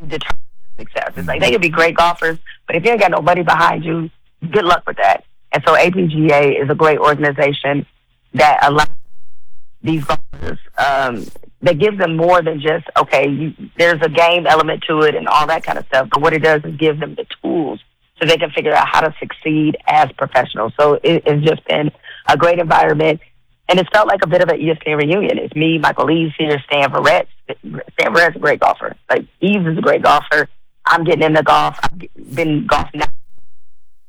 determine success. It's like they can be great golfers, but if you ain't got nobody behind you, good luck with that. And so APGA is a great organization that allows these golfers, that gives them more than just, okay, there's a game element to it and all that kind of stuff. But what it does is give them the tools so they can figure out how to succeed as professionals. So it's just been a great environment. And it's felt like a bit of an ESPN reunion. It's me, Michael Eaves here, Stan Verrett. Stan Verrett's a great golfer. Like, Eaves is a great golfer. I'm getting into golf. I've been golfing now